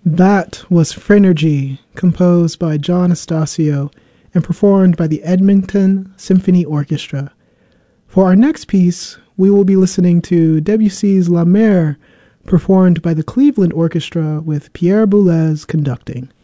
That was Phrenergy, composed by John Astasio and performed by the Edmonton Symphony Orchestra. For our next piece, we will be listening to Debussy's La Mer, performed by the Cleveland Orchestra with Pierre Boulez conducting.